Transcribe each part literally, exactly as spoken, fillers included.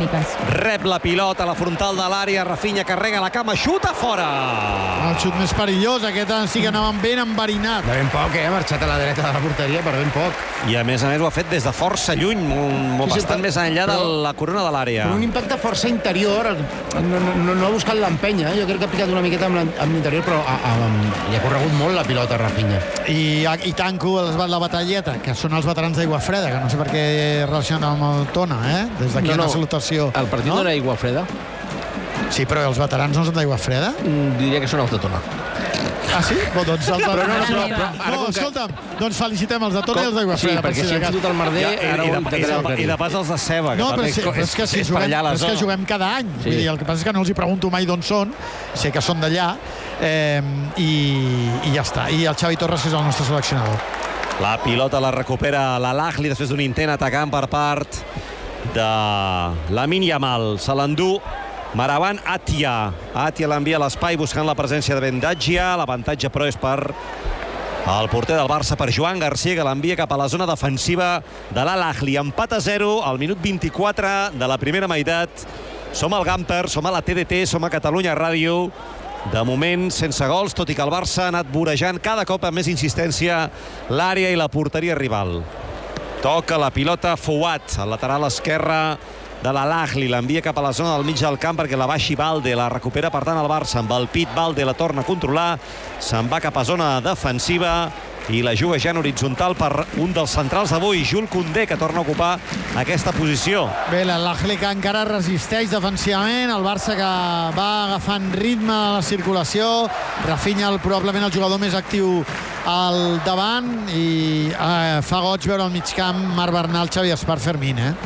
tècniques. Rep la pilota a la frontal de l'àrea, Rafinha carrega la cama, xuta fora! El xut més perillós, aquest sí que anava ben enverinat. De ben poc, eh? Ha marxat a la dreta de la porteria, per ben poc. I a més a més ho ha fet des de força lluny, molt, molt Sí, sí, bastant però- més enllà de però- la corona de l'àrea. Però un impacte força interior, no, no, no ha buscat l'empenya, eh? Jo crec que ha picat una miqueta amb l'in- amb l'interior, però a, a, a, li ha corregut molt la pilota a Rafinha. I, i tanco la batalleta, que són els veterans d'Aigua Freda, que no sé per què relacionen amb el Tona, eh? Des d'aquí No, una no. salutació. El partit no? no era Aigua Freda? Sí, però els veterans no són d'Aigua Freda? Mm, diria que són els de Tona. Ah, sí? Bo, doncs els de... Però no, no, però- no, però ara com que- escolta'm, doncs felicitem els de Tona i els d'Aigua Sí, Freda. per perquè si si de hem cas. fotut el merder, Ja, i, ara i, ho de, i, intentarem de, I de pas els de Ceba, que No, però també és, és, és, que si és per juguem, allà a la és que zona. juguem cada any. Sí. Vull dir, el que passa és que no els hi pregunto mai d'on són, sé que són d'allà, eh, i, i ja està. I el Xavi Torres és el nostre seleccionador. La pilota la recupera l'Al-Ahly després d'un intent atacant per part de Lamine Yamal. Se l'endú Maravan Atia. Atia l'envia a l'espai buscant la presència de Bendatgia. L'avantatge, però, és per el porter del Barça, per Joan Garcia, que l'envia cap a la zona defensiva de l'Al-Ahly. Empat a zero al minut vint-i-quatre de la primera meitat. Som al Gamper, som a la T D T, som a Catalunya Ràdio. De moment, sense gols, tot i que el Barça ha anat vorejant cada cop amb més insistència l'àrea i la porteria rival. Toca la pilota Fouad, al lateral esquerre de l'Al-Ahly. L'envia cap a la zona del mig del camp perquè la baixi Balde. La recupera, per tant, el Barça. Amb el pit, Balde la torna a controlar. Se'n va cap a zona defensiva i la juga ja en horitzontal per un dels centrals d'avui, Jules Koundé, que torna a ocupar aquesta posició. Bé, l'Al-Ahly que encara resisteix defensivament, el Barça que va agafant ritme a la circulació, Rafinha el, probablement el jugador més actiu al davant, i eh, fa goig veure al mig camp Marc Bernal, Xavi Espart, Fermín, eh?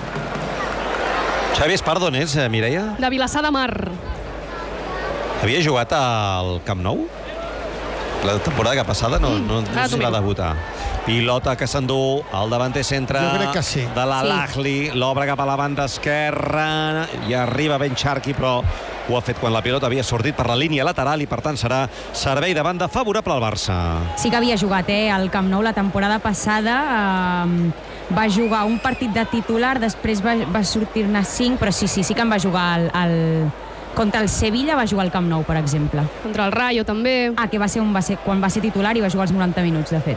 Xavi Espart, d'on és, eh, Mireia? De Vilassar de Mar. Havia jugat al Camp Nou? La temporada passada no, no, no Ah, sé si va debutar. Pilota que s'endú al davanter centre Jo crec que sí. de l'Al-Ahly. L'obre cap a la banda esquerra i arriba Ben Sharky, però ho ha fet quan la pilota havia sortit per la línia lateral i, per tant, serà servei de banda favorable al Barça. Sí que havia jugat, eh, al Camp Nou la temporada passada. Eh, va jugar un partit de titular, després va, va sortir-ne cinc, però sí, sí, sí que en va jugar al, al, contra el Sevilla, va jugar al Camp Nou, per exemple. Contra el Rayo, també. Ah, que va ser, un, va ser quan va ser titular i va jugar els noranta minuts, de fet.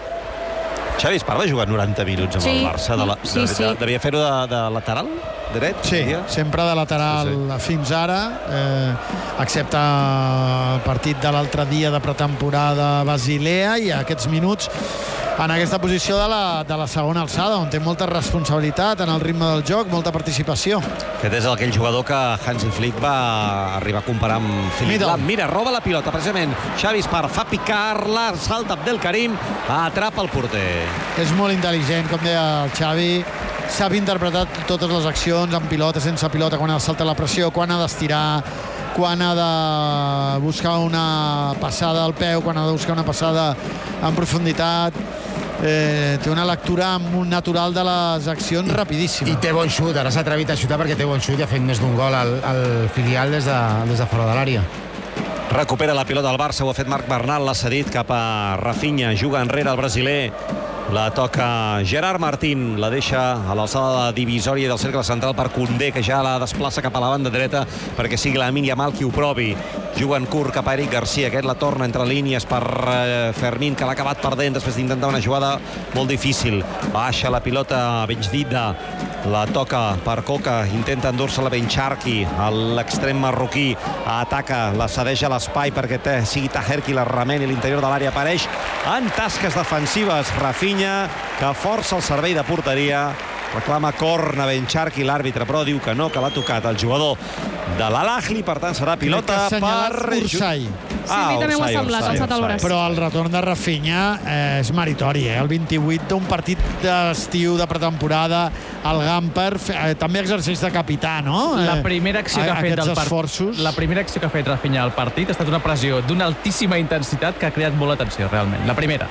Xavi Espart va jugar noranta minuts amb Sí. el Barça. De la, Sí, de, sí. de, devia fer-ho de, de lateral? Dret? Sí, diria? sempre de lateral Sí, sí, sí. fins ara, eh, excepte el partit de l'altre dia de pretemporada a Basilea, i aquests minuts en aquesta posició de la, de la segona alçada, on té molta responsabilitat en el ritme del joc, molta participació. Aquest és aquell jugador que Hansi Flick va arribar a comparar amb Philipp Mira. Lahm. Mira, roba la pilota, precisament. Xavi Espart fa picar-la, salta Abdelkarim, atrapa el porter. És molt intel·ligent, com deia el Xavi, sap interpretar totes les accions, amb pilota, sense pilota, quan ha de saltar la pressió, quan ha d'estirar, quan ha de buscar una passada al peu, quan ha de buscar una passada en profunditat. Eh, té una lectura natural de les accions rapidíssima. I té bon xut, ara s'ha atrevit a xutar perquè té bon xut i ha fet més d'un gol al, al filial des de, des de fora de l'àrea. Recupera la pilota del Barça, ho ha fet Marc Bernal, l'ha cedit cap a Rafinha, juga enrere el brasiler. La toca Gerard Martín, la deixa a l'alçada de divisòria del cercle central per Koundé, que ja la desplaça cap a la banda dreta perquè sigui Lamine Yamal qui ho provi. Juga en curt cap a Eric Garcia, aquest la torna entre línies per eh, Fermín, que l'ha acabat perdent després d'intentar una jugada molt difícil. Baixa la pilota Bejdida, la toca per Coca, intenta endur-se la Ben Sharky, l'extrem marroquí ataca, la cedeix a l'espai perquè té, sigui Taher qui la remeni a l'interior de l'àrea. Apareix en tasques defensives Rafinha, que força el servei de porteria, reclama corna Ben Sharky, l'àrbitre, però diu que no, que l'ha tocat el jugador de l'Al-Ahly, per tant serà pilota per Ursai. Sí, a mi també m'ho ha semblat, alçat el braç. Però el retorn de Rafinha eh, és meritori, eh? El vint-i-vuit d'un partit d'estiu, de pretemporada, al Gamper, eh, també exerceix de capità, no? La Eh, primera acció que ha fet aquests el part... esforços. La primera acció que ha fet Rafinha al partit ha estat una pressió d'una altíssima intensitat que ha creat molt atenció, realment. La primera.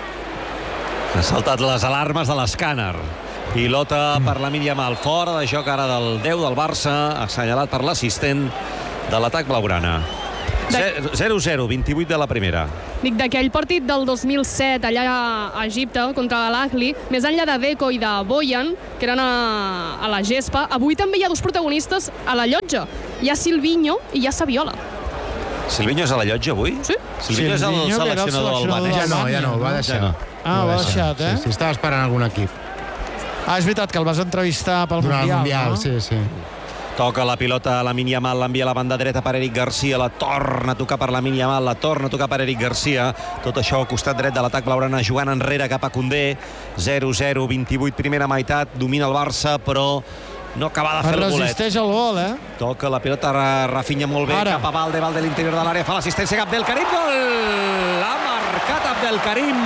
Ha saltat les alarmes de l'escàner. Pilota per Lamine Yamal, fora de joc ara del deu del Barça, assenyalat per l'assistent de l'atac blaugrana. zero zero, vint-i-vuit de la primera. Dic, d'aquell partit del dos mil set, allà a Egipte, contra l'Al-Ahly, més enllà de Deco i de Boyan, que eren a, a la gespa, avui també hi ha dos protagonistes a la llotja. Hi ha Silvinho i hi ha Saviola. Silvinho és a la llotja avui? Sí. Silvinho és el seleccionador albanès. Ja no, ja no, va deixar. Ah, va deixat, eh? Sí, sí, estava esperant algun equip. Ah, és veritat que el vas entrevistar pel Durant Mundial, el Mundial, no? sí, sí. Toca la pilota a Lamine Yamal, l'envia a la banda dreta per Eric Garcia, la torna a tocar per Lamine Yamal, la torna a tocar per Eric Garcia. Tot això al costat dret de l'atac blaugrana, jugant enrere cap a Koundé. zero zero, vint-i-vuit, primera meitat, domina el Barça, però no acaba de fer el golet. Resisteix el gol, eh? Toca la pilota a Rafinha molt bé, Ara. cap a Valde, Valde a l'interior de l'àrea, fa l'assistència, Abdelkarim, gol! Ha marcat Abdelkarim,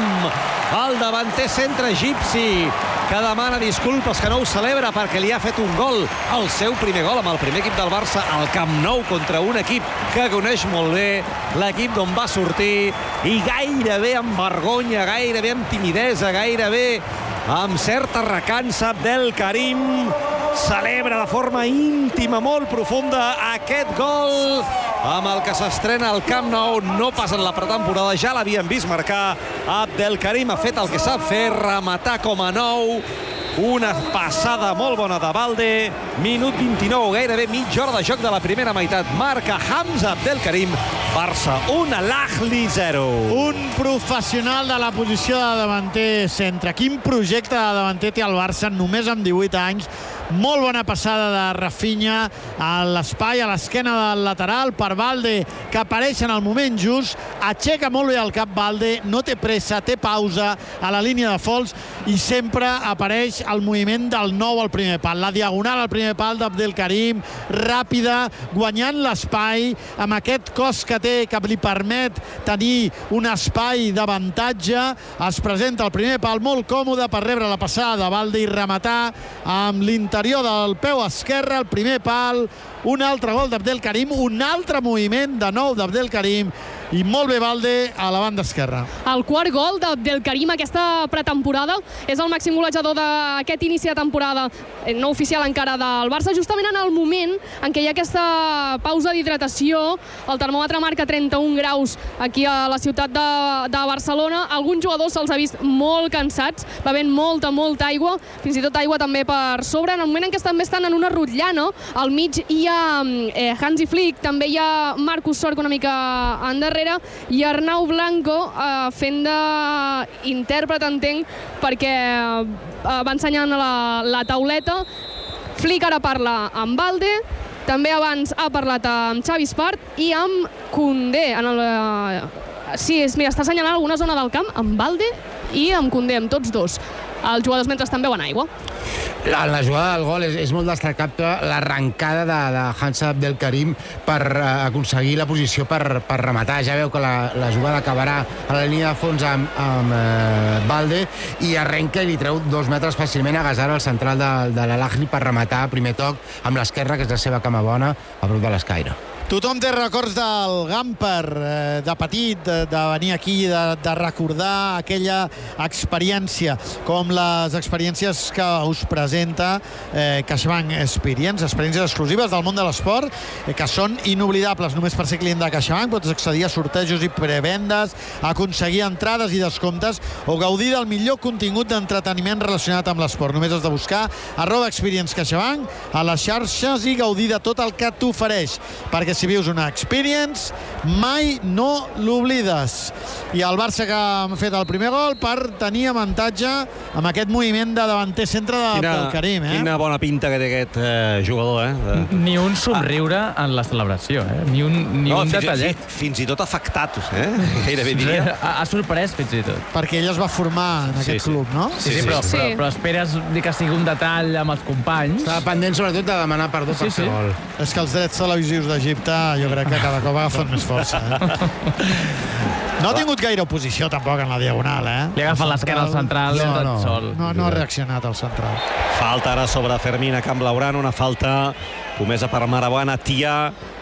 el davanter centre egipci, que demana disculpes, que no ho celebra perquè li ha fet un gol, el seu primer gol amb el primer equip del Barça al Camp Nou contra un equip que coneix molt bé, l'equip d'on va sortir, i gairebé amb vergonya, gairebé amb timidesa, gairebé amb certa recança, Abdelkarim celebra de forma íntima, molt profunda, aquest gol amb el que s'estrena al Camp Nou, no pas en la pretemporada, ja l'havien vist marcar. Abdelkarim ha fet el que sap fer, rematar com a nou, una passada molt bona de Valde, minut vint-i-nou, gairebé mitja hora de joc de la primera meitat, marca Hamza Abdelkarim, Barça un, Al-Ahly zero. Un professional de la posició de davanter centre. Quin projecte de davanter té el Barça només amb divuit anys. Molt bona passada de Rafinha a l'espai, a l'esquena del lateral per Valde, que apareix en el moment just, aixeca molt bé el cap Valde, no té pressa, té pausa a la línia de fons i sempre apareix el moviment del nou al primer pal, la diagonal al primer pal d'Abdelkarim, ràpida, guanyant l'espai amb aquest cos que té, que li permet tenir un espai d'avantatge. Es presenta al primer pal molt còmode per rebre la passada de Valde i rematar amb l'interior del peu esquerre, el primer pal, un altre gol d'Abdelkarim, un altre moviment de nou d'Abdelkarim, i molt bé Valde a la banda esquerra. El quart gol d'Abdelkarim aquesta pretemporada és el màxim golejador d'aquest inici de temporada no oficial encara del Barça, justament en el moment en què hi ha aquesta pausa d'hidratació. El termòmetre marca trenta-un graus aquí a la ciutat de, de Barcelona. Alguns jugadors se'ls ha vist molt cansats, bevent molta, molta aigua, fins i tot aigua també per sobre. En el moment en què també estan en una rotllana, al mig hi ha eh, Hansi Flick, també hi ha Marcus Sorg una mica endarrere, i Arnau Blanco eh, fent d'intèrpret, entenc, perquè eh, va ensenyant la, la tauleta. Flick ara parla amb Valde, també abans ha parlat amb Xavi Espart i amb Koundé. En el, eh, sí, mira, està assenyalant alguna zona del camp amb Valde i amb Koundé, amb tots dos. Els jugadors mentre estan beuen aigua. La, la jugada del gol és, és molt destacable, l'arrencada de, de Hamza Abdelkarim per uh, aconseguir la posició per, per rematar. Ja veu que la, la jugada acabarà a la línia de fons amb, amb uh, Valde, i arrenca i li treu dos metres fàcilment a Gazara, al central de, de l'Al-Ahly, per rematar primer toc amb l'esquerra, que és la seva cama bona, a prop de l'escaire. Tothom té records del Gamper, eh, de petit, de, de venir aquí, de, de recordar aquella experiència, com les experiències que us presenta eh, CaixaBank Experience, experiències exclusives del món de l'esport, eh, que són inoblidables. Només per ser client de CaixaBank pots accedir a sortejos i prevendes, aconseguir entrades i descomptes o gaudir del millor contingut d'entreteniment relacionat amb l'esport. Només has de buscar arroba Experience CaixaBank a les xarxes i gaudir de tot el que t'ofereix, perquè si vius una experience, mai no l'oblides. I el Barça, que ha fet el primer gol per tenir avantatge amb aquest moviment de davanter centre del Karim. Eh? Quina bona pinta que té aquest eh, jugador. Eh? De... Ni un somriure ah. en la celebració, eh? Ni un, ni no, un fins, detallet. Fins, fins i tot afectat, eh? Gairebé diria. Ha, ha sorprès, fins i tot. Perquè ell es va formar en aquest sí, club, sí. no? Sí, sí, sí, però, sí. Però, però esperes que sigui un detall amb els companys. Estava pendent sobretot de demanar perdó per sí, sí. gol. És que els drets televisius d'Egipte jo crec que cada cop agafen més força. Eh? No ha tingut gaire oposició tampoc en la diagonal, eh? Li ha agafat l'esquerra al central, no, no, no, sol. no, no ha reaccionat al central. Falta ara sobre Fermín a Camp Blaugrana, una falta comesa per Marwan Atiya,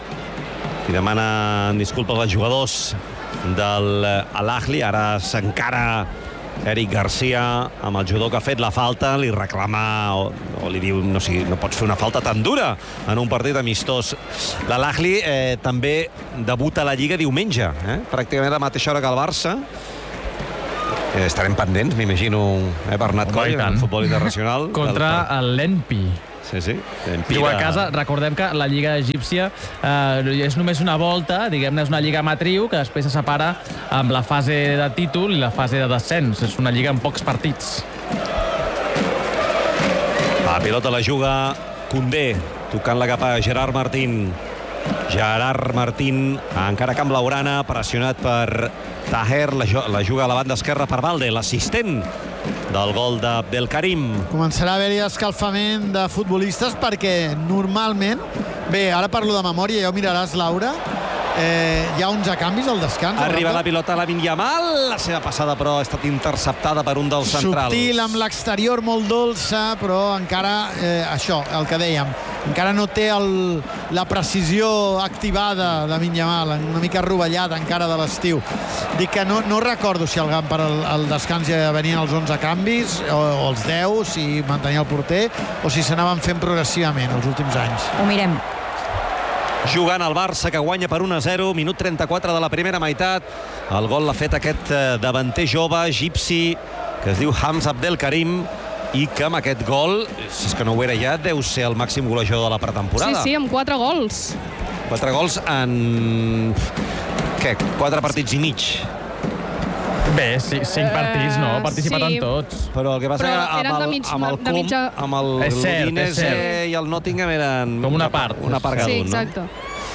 i demanen disculpes als jugadors de l'Al-Ahly. Ara s'encara Eric Garcia, amb el jugador que ha fet la falta, li reclama o, o li diu no, sigui, no pots fer una falta tan dura en un partit amistós. L'Al-Ahly eh, també debuta a la Lliga diumenge, eh? pràcticament a la mateixa hora que el Barça. Eh, estarem pendents, m'imagino, eh, Bernat Coll, en futbol internacional. Contra del... l'Enpi. Sí, sí. Diu a casa, recordem que la Lliga egípcia eh, és només una volta, diguem-ne, és una lliga matriu que després se separa amb la fase de títol i la fase de descens. És una lliga amb pocs partits. La pilota la juga Koundé, tocant-la cap a Gerard Martín. Gerard Martín, encara Camp Blaugrana, pressionat per Taher, la, la juga a la banda esquerra per Balde, l'assistent del gol d'Abdelkarim. Començarà a haver-hi escalfament de futbolistes perquè normalment, bé, ara parlo de memòria, ja ho miraràs, Laura, eh, hi ha onze canvis al descans. Arriba la pilota a Lamine Yamal, la seva passada però ha estat interceptada per un dels centrals. Subtil, amb l'exterior molt dolça, però encara, eh, això, el que dèiem, encara no té el, la precisió activada de Lamine Yamal, una mica rovellada encara de l'estiu. Dic que no, no recordo si al GAM per al, al descans ja venien els onze canvis, o, o els deu, si mantenia el porter, o si s'anaven fent progressivament els últims anys. Ho mirem. Jugant el Barça, que guanya per un a zero, minut trenta-quatre de la primera meitat. El gol l'ha fet aquest davanter jove, egipci, que es diu Hamza Abdelkarim, i que amb aquest gol, si és que no ho era ja, deu ser el màxim golejador de la pretemporada. Sí, sí, amb quatre gols. Quatre gols en... què? Quatre partits i mig. Bé, sí, cinc partits, no? Ha participat sí. en tots. Però el que passa Però que amb el, mig, amb el Com, mitja... amb el És cert, Udinese és cert. i el Nottingham eren... Com una part. Una part cada Sí, un, exacte.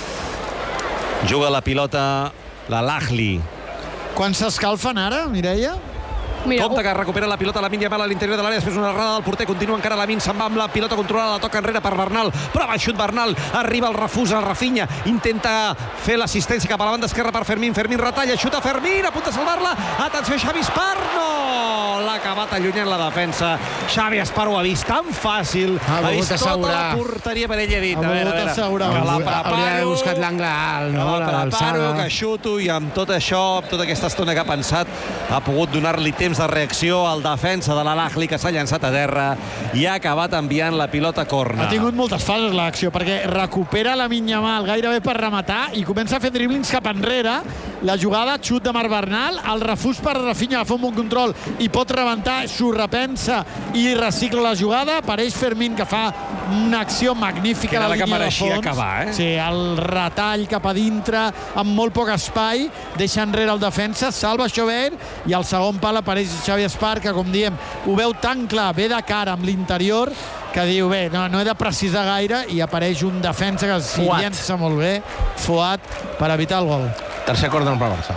no? Juga la pilota l'Al-Ahly. Quan s'escalfen ara, Mireia? Mira, Compte que recupera la pilota Lamine Yamal a l'interior de l'àrea, després una errada del porter, continua encara Lamine, se'n va amb la pilota controlada, la toca enrere per Bernal, prova el xut Bernal, arriba el refús al Rafinha, intenta fer l'assistència cap a la banda esquerra per Fermín, Fermín retalla, xuta Fermín, a punt de salvar-la, atenció Xavi Esparno, l'ha acabat allunyant la defensa, Xavi Esparno ho ha vist tan fàcil, ha, ha vist tota assegurar. la porteria per ell, ha dit, Ha a veure, a volgut veure, assegurar. que la Hauria d'haver preparo, buscat l'angle alt, no? que la preparo, L'alçada. que xuto, i amb tot això, amb tota aquesta estona que ha pensat, ha pogut donar-li temps de reacció al defensa de l'Al-Ahly, que s'ha llançat a terra i ha acabat enviant la pilota a corna. Ha tingut moltes fases l'acció, perquè recupera Lamine Yamal gairebé per rematar i comença a fer driblings cap enrere. La jugada, xut de Marc Bernal, el refús per Rafinha, fa un bon control i pot rebentar, s'ho repensa i recicla la jugada. Apareix Fermín, que fa una acció magnífica a la línia de fons. acabar, eh? Sí, el retall cap a dintre, amb molt poc espai, deixa enrere el defensa, salva Chauvert, i al segon pal apareix Xavi Esparno, que, com diem, ho veu tan clar, ve de cara amb l'interior, que diu, bé, no, no he de precisar gaire, i apareix un defensa que s'hi llença molt bé, Fuat, per evitar el gol. Tercer córner per Barça.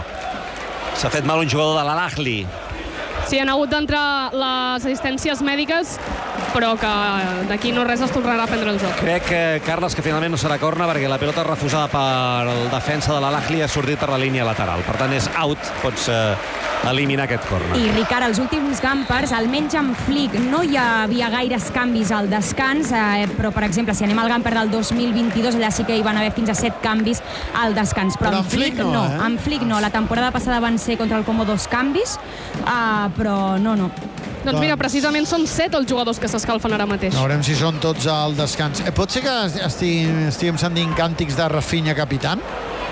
S'ha fet mal un jugador de l'Al-Ahly. Sí, han hagut d'entrar les assistències mèdiques, però que d'aquí no res es tornarà a prendre el joc. Crec, que, Carles, que finalment no serà corna, perquè la pilota refusada per el defensa de l'Al-Ahly ha sortit per la línia lateral. Per tant, és out, pots eh, eliminar aquest corner. I, Ricard, els últims Gampers, almenys amb Flick, no hi havia gaires canvis al descans, eh, però, per exemple, si anem al Gamper del dos mil vint-i-dos, allà sí que hi van haver fins a set canvis al descans. Però, però amb Flick, Flick no, no. eh? Amb Flick no. La temporada passada van ser contra el Como dos canvis, eh, però no, no. Doncs mira, precisament són set els jugadors que s'escalfen ara mateix. Veurem si són tots al descans. Eh, pot ser que estiguem, estiguem sentint càntics de Rafinha capitán?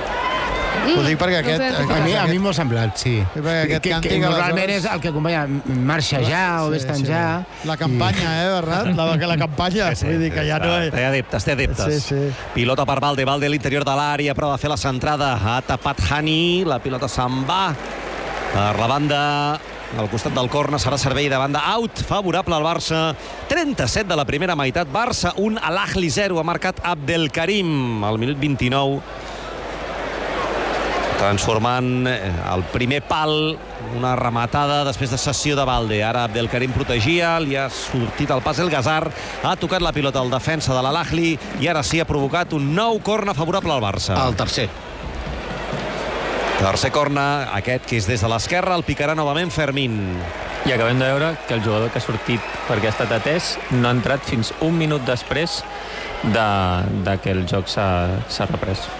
Mm, Ho dic perquè aquest... no sé, aquest, A mi, a mi aquest m'ho ha semblat, sí. Sí, perquè aquest que, càntic, que normalment aleshores- és el que acompanya marxa ja o vés-te'n ja. La campanya, eh, Bernat? La, la campanya. Sí, sí, Vull dir que ja no és... Té adeptes, té adeptes. Sí, sí. Pilota per Balde, Balde a l'interior de l'àrea, prova de fer la centrada, ha tapat Hani, la pilota se'n va per la banda, al costat del corna, serà servei de banda out, favorable al Barça. trenta-set de la primera meitat, Barça un, Al-Ahly zero, ha marcat Abdelkarim al minut vint-i-nou, transformant el primer pal, una rematada després de cessió de Balde. Ara Abdelkarim protegia, li ha sortit al pas el Gazar, ha tocat la pilota al defensa de l'Al-Ahly i ara sí ha provocat un nou corna favorable al Barça. El tercer. Tercer corna, aquest que és des de l'esquerra, el picarà novament Fermín. I acabem de veure que el jugador que ha sortit perquè ha estat atès no ha entrat fins un minut després de, de que el joc s'ha reprès.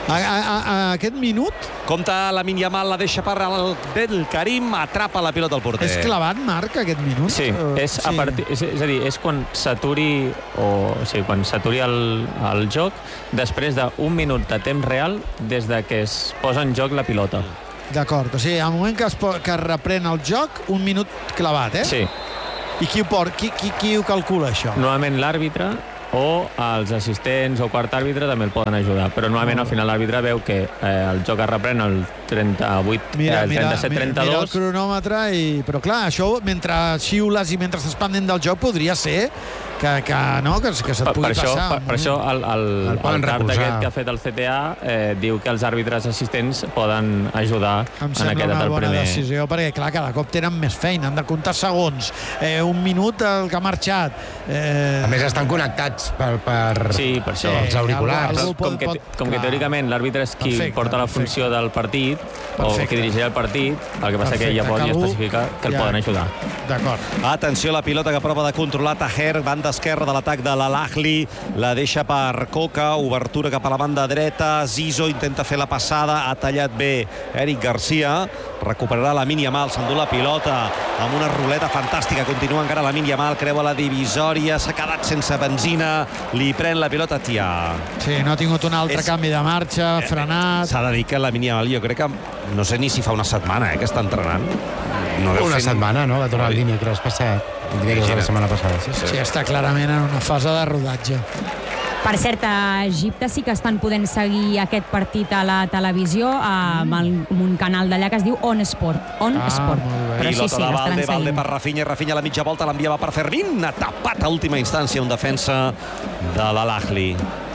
A, a, a aquest minut... Compta Lamine Yamal, la deixa per al Abdelkarim, atrapa la pilota al porter. És clavat, Marc, aquest minut? Sí, és, a partir, és, és a dir, és quan s'aturi o, o sigui, quan s'aturi el, el joc després d'un minut de temps real des de que es posa en joc la pilota. D'acord, o sigui, al moment que es, que es reprèn el joc, un minut clavat, eh? Sí. I qui ho, port, qui, qui, qui ho calcula, això? Normalment l'àrbitre o els assistents o quart àrbitre també el poden ajudar, però normalment al final l'àrbitre veu que eh, el joc es reprèn el trenta-vuit, mira, el trenta-set trenta-dos. Mira, mira el cronòmetre, i... però clar, això mentre xiules i mentre estàs pendent del joc podria ser que, que, no, que, que se't pugui per això, passar. Per, per això el, el, el, el cap d'aquest que ha fet el C T A eh, diu que els àrbitres assistents poden ajudar em en sembla aquest una bona primer... decisió, perquè clar, cada cop tenen més feina, han de comptar segons, eh, un minut el que ha marxat. Eh... A més estan connectats per, per... Sí, per això. Els auriculars. Algú Com que, com que teòricament l'àrbitre és qui Perfecte, porta la funció perfecte. del partit Perfecte. o qui dirigirà el partit, el que passa Perfecte, que ja pot que ja algú- especificar que el ja. poden ajudar. D'acord. Atenció, la pilota que prova de controlar Taher, banda esquerra de l'atac de l'Al-Ahly, la deixa per Coca, obertura cap a la banda dreta, Zizo intenta fer la passada, ha tallat bé Eric Garcia, recuperarà Lamine Yamal, s'endú la pilota amb una ruleta fantàstica, continua encara Lamine Yamal, creua la divisòria, s'ha quedat sense benzina, li pren la pilota Tià. Sí, no ha tingut un altre És- canvi de marxa, frenat... S'ha de dir que Lamine Yamal, jo crec que no sé ni si fa una setmana eh, que està entrenant. No deu Una fer- setmana, no? Va tornar el dimecres passat. El dimecres de la setmana passada. Sí, sí. Sí, està clarament en una fase de rodatge. Per cert, a Egipte sí que estan podent seguir aquest partit a la televisió amb, el, amb un canal d'allà que es diu On Sport. On Ah, Sport. molt bé. Però sí, Pilota sí, de l'estaran Valde, Valde seguint. per Rafinha, Rafinha a la mitja volta l'enviava per Fermín, ha tapat a última instància un defensa de l'Al-Ahly.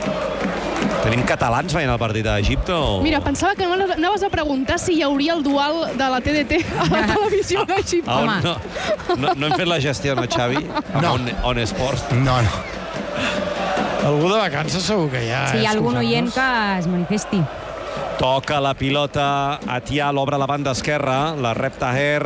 Tenim catalans veient el partit a Egipte? O... Mira, pensava que anaves a preguntar si hi hauria el dual de la T D T a la televisió d'Egipte. Ah, Home. no, no, no hem fet la gestió, no, Xavi? No. On, on Sports. No, no. Algú de vacances segur que hi ha. Si hi ha algun oient escoltant-nos. que es manifesti. Toca la pilota, Atià l'obre a la banda esquerra, la rep Taher.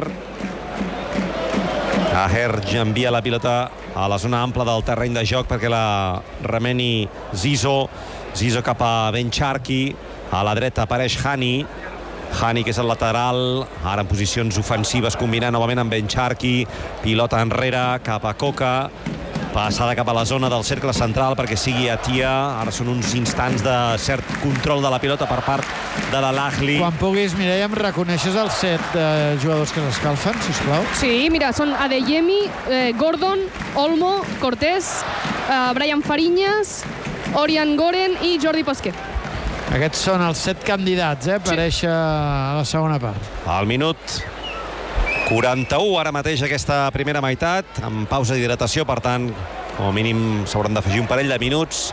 Taher ja envia la pilota a la zona ampla del terreny de joc perquè la remeni Zizo. Zizo cap a Ben Charki. A la dreta apareix Hani. Hani, que és el lateral, ara en posicions ofensives, combinant novament amb Ben Charki. Pilota enrere, cap a Coca. Passada cap a la zona del cercle central perquè sigui Atià. Ara són uns instants de cert control de la pilota per part de l'Al-Ahly. Quan puguis, Mireia, em reconeixes els set eh, jugadors que s'escalfen, sisplau? Sí, mira, són Adeyemi, eh, Gordon, Olmo, Cortés, eh, Brian Fariñas, Orian Goren i Jordi Pesquer. Aquests són els set candidats, eh, per sí. a la segona part. Al minut quaranta-u, ara mateix aquesta primera meitat, amb pausa d'hidratació, per tant, com a mínim s'hauran d'afegir un parell de minuts.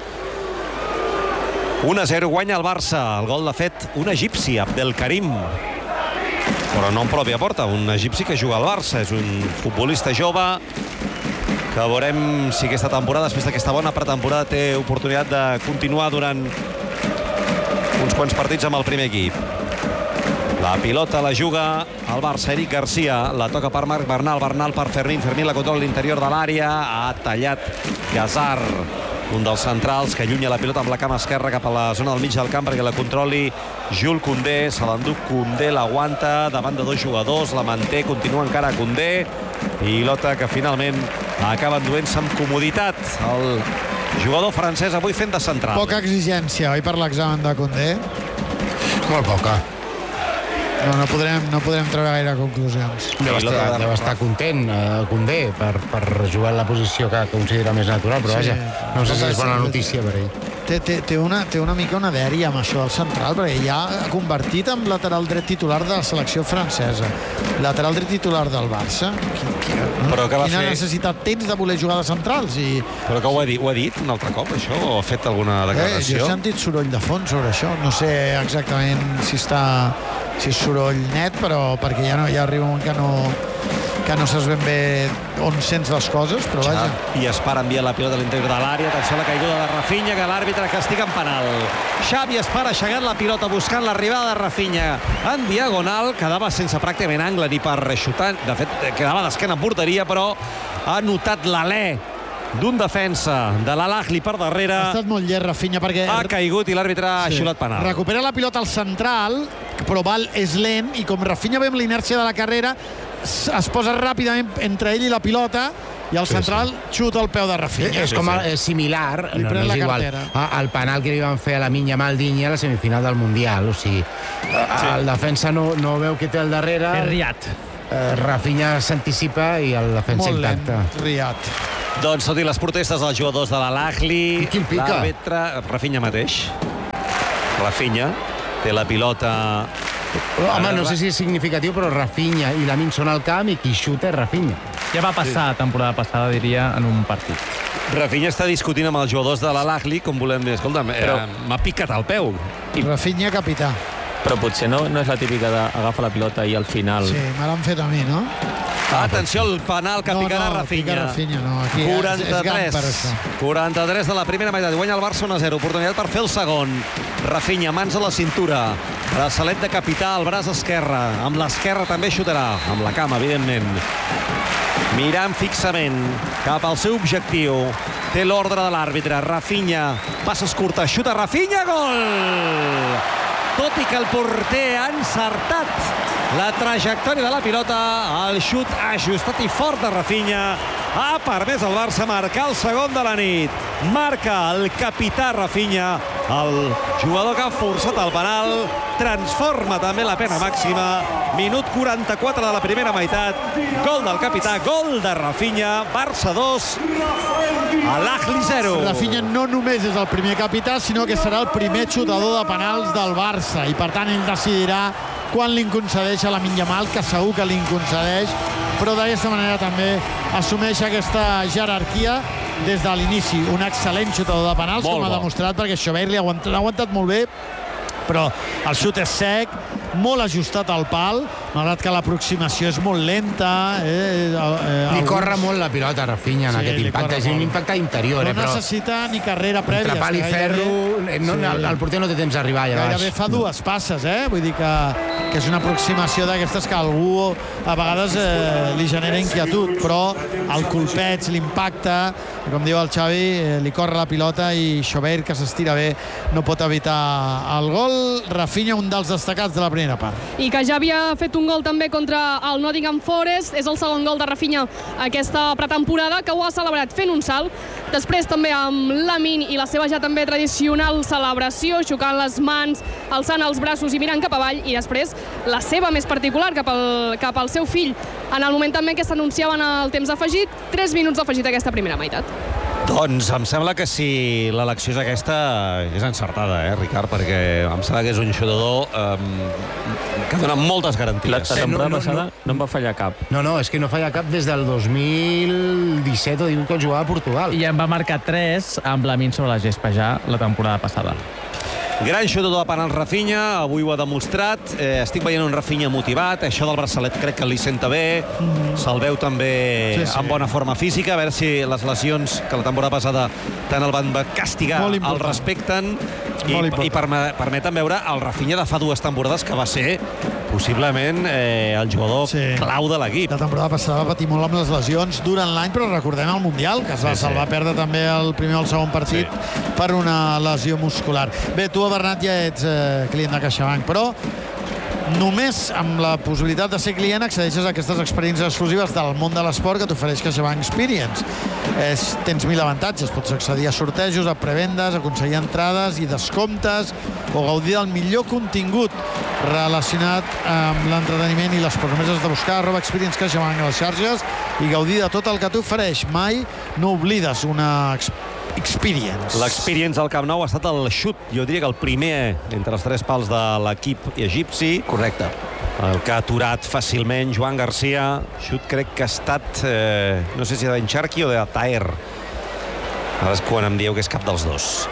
un a zero guanya el Barça. El gol l'ha fet un egipci, Abdelkarim. Però no en pròpia porta, un egipci que juga al Barça. És un futbolista jove que veurem si aquesta temporada, després d'aquesta bona pretemporada, té oportunitat de continuar durant uns quants partits amb el primer equip. La pilota la juga el Barça, Eric Garcia, la toca per Marc Bernal, Bernal per Fermín, Fermín la controla a l'interior de l'àrea, ha tallat Gazar, un dels centrals que allunya la pilota amb la cama esquerra cap a la zona del mig del camp perquè la controli Jules Koundé, se l'endú Koundé, l'aguanta davant de dos jugadors, la manté, continua encara Koundé, pilota que finalment acaba enduent-se amb comoditat el jugador francès avui fent de central. Poca exigència, oi, per l'examen de Koundé? Molt poca. No, no podrem, no podrem treure gaire conclusions. Deu estar, deu estar content, eh, Koundé, per, per jugar en la posició que considera més natural, però Sí. vaja, no sé si és bona notícia per ell. Té, té, té, una, té una mica una dèria amb això del central, perquè ja ha convertit en lateral dret titular de la selecció francesa. Lateral dret titular del Barça. Qui, qui, Però que va quina fer- necessitat tens de voler jugar de centrals? I, Però que ho ha dit, ho ha dit un altre cop, això? O ha fet alguna eh, jo declaració? he sentit soroll de fons sobre això. No sé exactament si està si és soroll net, però perquè ja, no, ja arriba un moment que no, que no saps ben bé on sents les coses, però vaja. I Espar envia la pilota a l'interior de l'àrea. Atenció a la caiguda de Rafinha, que l'àrbitre castiga en penal. Xavi Espar ha aixegat la pilota buscant l'arribada de Rafinha en diagonal. Quedava sense pràcticament angle ni per xutar. De fet, quedava d'esquena en porteria, però ha notat l'alè d'un defensa de l'Al-Ahly per darrere. Ha estat molt llest, Rafinha, perquè... Ha caigut i l'àrbitre ha Sí. xiulat penal. Recupera la pilota al central, però Val és lent, i com Rafinha ve amb la inèrcia de la carrera, es es posa ràpidament entre ell i la pilota, i el Sí, central xuta al peu de Rafinha. És sí, com sí. a, és similar, Li no, pren no la és igual, cartera. a- al penal que li van fer a la Minya Maldini a la semifinal del Mundial. O sigui, sí. el defensa no, no veu qui té al darrere, És riat. eh, Rafinha s'anticipa i el defensa Molt lent, intacta. Riat. Doncs tot i les protestes dels jugadors de l'Al-Ahly, Qui el pica? l'àrbitre, Rafinha mateix. Rafinha té la pilota... Home, no sé si és significatiu, però Rafinha i Lamine són al camp i qui xuta és Rafinha. Ja va passar la temporada passada, diria, en un partit. Rafinha està discutint amb els jugadors de l'Al-Ahly, com volem dir, escolta'm, Però- eh, m'ha picat el peu. Rafinha, capità. Però potser no, no és la típica d'agafar la pilota i al final... Sí, me l'han fet a mi, no? Atenció al penal que no, picarà no, Rafinha. pica Rafinha, no. Aquí és, és quaranta-tres. gant per això. quaranta-tres de la primera meitat. Guanya el Barça un a zero. Oportunitat per fer el segon. Rafinha, mans a la cintura. Braçalet de capità al braç esquerre. Amb l'esquerra també xutarà. Amb la cama, evidentment. Mirant fixament cap al seu objectiu. Té l'ordre de l'àrbitre. Rafinha, passes curtes, xuta Rafinha, gol! Tot i que el porter ha encertat la trajectòria de la pilota, el xut ajustat i fort de Rafinha ha permès al Barça marcar el segon de la nit. Marca el capità Rafinha, el jugador que ha forçat el penal, transforma també la pena màxima. Minut quaranta-quatre de la primera meitat. Gol del capità, gol de Rafinha. Barça dos, Al-Ahly zero. Rafinha no només és el primer capità, sinó que serà el primer xutador de penals del Barça, i per tant ell decidirà quan li concedeix a Lamine Yamal, que segur que li concedeix, però d'aquesta manera també assumeix aquesta jerarquia des de l'inici. Un excel·lent xutador de penals, Molt com ha bo. demostrat, perquè Xavier li ha aguantat, ha aguantat molt bé, però el xut és sec, molt ajustat al pal, malgrat que l'aproximació és molt lenta. Eh, eh, Li alguns- corre molt la pilota a Rafinha en Sí, aquest li impacte. corre És un molt. impacte interior, No eh, però necessita ni carrera prèvia. entre pal i és que ferro, gairebé- eh, no, Sí. el, el porter no té temps d'arribar allà Gairebé baix. fa dues passes, eh? Vull dir que, que és una aproximació d'aquestes que algú a vegades eh, li genera inquietud, però el colpeig, l'impacte, com diu el Xavi, eh, li corre la pilota i Xavier, que s'estira bé, no pot evitar el gol. Rafinha, un dels destacats de la primera part. I que ja havia fet un gol també contra el Nottingham Forest. És el segon gol de Rafinha aquesta pretemporada, que ho ha celebrat fent un salt. Després també amb Lamine i la seva ja també tradicional celebració, xocant les mans, alçant els braços i mirant cap avall. I després la seva més particular, cap al, cap al seu fill, en el moment també que s'anunciaven el temps afegit. tres minuts afegit aquesta primera meitat. Doncs em sembla que si l'elecció és aquesta, és encertada, eh, Ricard? Perquè em sembla que és un xutador eh, que dona moltes La, garanties. la no, temporada no, passada no. no en va fallar cap. No, no, és que no falla cap des del dos mil disset o divuit, quan jugava a Portugal. I en va marcar tres amb la Min sobre la gespa ja la temporada passada. Gran xutador de penals Rafinha, avui ho ha demostrat. Eh, estic veient un Rafinha motivat, això del braçalet crec que li senta bé, se'l veu també Sí, sí. en bona forma física, a veure si les lesions que la temporada passada tant el van castigar Molt el important. respecten i, Molt important. i perme, permeten veure el Rafinha de fa dues temporades, que va ser possiblement eh, el jugador Sí. clau de l'equip. La temporada passada va patir molt amb les lesions durant l'any, però recordem el Mundial, que es va, Sí, sí. se'l va perdre també el primer o el segon partit Sí. per una lesió muscular. Bé, tu, Bernat, ja ets eh, client de CaixaBank, però només amb la possibilitat de ser client accedeixes a aquestes experiències exclusives del món de l'esport que t'ofereix CaixaBank Experience. És, tens mil avantatges, pots accedir a sortejos, a prevendes, aconseguir entrades i descomptes o gaudir del millor contingut relacionat amb l'entreteniment i l'esport. Només has de buscar arroba Experience CaixaBank a les xarxes i gaudir de tot el que t'ofereix. Mai no oblides una ex experience. L'experience al Camp Nou ha estat el xut, jo diria que el primer entre els tres pals de l'equip egipci. Correcte. El que ha aturat fàcilment Joan Garcia. Xut crec que ha estat, eh, no sé si de Encharqui o de Taher. Ara és quan em dieu que és cap dels dos.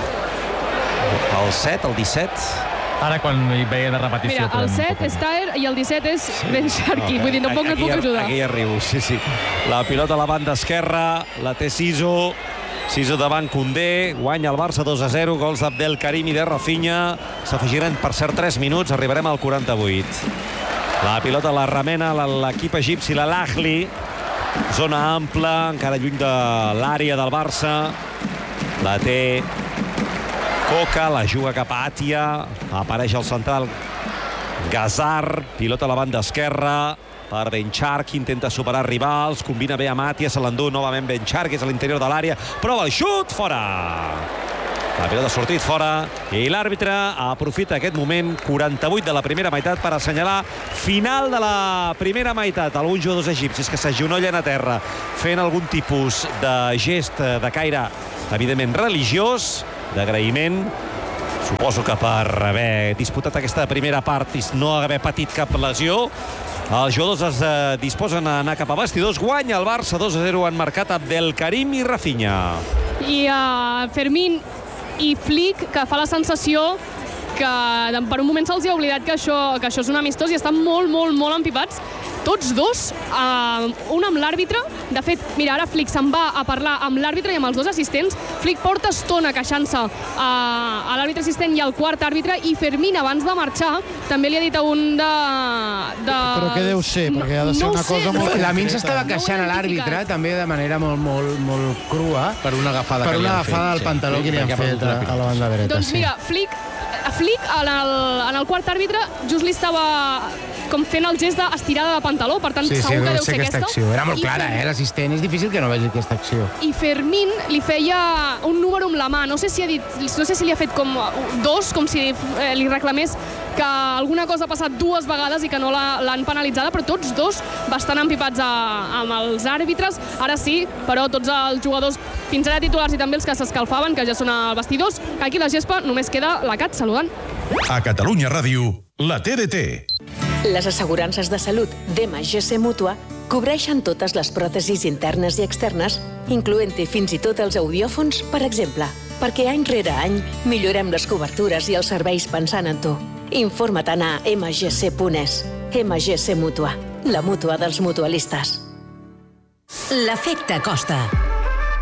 El set, el disset... Ara, quan hi veia de repetició... Mira, el podem set confirmar. és Taher i el disset és Ben Sharky. Vull dir, tampoc no et puc Aquí- ajudar. Aquí hi arribo, sí, sí. La pilota a la banda esquerra, la té Siso. Siso davant Koundé, guanya el Barça dos a zero, gols d'Abdel Karim i de Rafinha. S'afegiran, per cert, tres minuts, arribarem al quaranta-vuit. La pilota la remena l'equip egipci, l'Al-Ahly. Zona ampla, encara lluny de l'àrea del Barça. La té Coca, la juga cap a Atia. Apareix al central Gazar, pilota a la banda esquerra per Benchar, que intenta superar rivals, combina bé amb Atia, se l'endú novament Benchar, que és a l'interior de l'àrea, prova el xut, fora! La pilota ha sortit fora i l'àrbitre aprofita aquest moment quaranta-vuit de la primera meitat per assenyalar final de la primera meitat. Alguns jugadors egipcis que s'agenollen a terra fent algun tipus de gest de caire evidentment religiós, d'agraïment. Suposo que per haver disputat aquesta primera part i no haver patit cap lesió, els jugadors es eh, disposen a anar cap a vestidors. Guanya el Barça dos a zero, han marcat Abdelkarim i Rafinha. I uh, Fermín i Flick, que fa la sensació que per un moment se'ls ha oblidat que això, que això és un amistós i estan molt, molt, molt empipats. Tots dos, uh, un amb l'àrbitre. De fet, mira, ara Flick se'n va a parlar amb l'àrbitre i amb els dos assistents. Flick porta estona queixant-se uh, a l'àrbitre assistent i al quart àrbitre, i Fermín, abans de marxar, també li ha dit a un de... de... Però què deu ser? Perquè ha de ser no una cosa sé, molt... La Min s'estava No ho he queixant a l'àrbitre, identificat. també de manera molt, molt, molt crua, Per una agafada per que li una han fet, agafada al sí. pantaló que li han Perquè ha fet perdut a, la a la banda dreta. Doncs mira, Flick, Flick en, el, en el quart àrbitre just li estava com fent el gest d'estirada de pantaló, per tant Sí, sí, segur que deu deu ser ser aquesta aquesta. acció. Era molt I clara, Fer- eh? L'assistent és difícil que no vegi aquesta acció. I Fermín li feia un número amb la mà, no sé si ha dit, no sé si li ha fet com dos, com si eh, li reclamés que alguna cosa ha passat dues vegades i que no la- l'han penalitzada, però tots dos bastant empipats a, amb els àrbitres. Ara sí, però tots els jugadors, fins ara titulars i també els que s'escalfaven, que ja són als vestidors. Aquí a la gespa només queda la Cat saludant. A Catalunya Ràdio, la T D T. Les assegurances de salut d'E M A G C Mútua cobreixen totes les pròtesis internes i externes, incloent-hi fins i tot els audiòfons, per exemple, perquè any rere any millorem les cobertures i els serveis pensant en tu. Informa't a m g c punt e s. E M A G C Mútua, la mútua dels mutualistes. L'efecte Costa.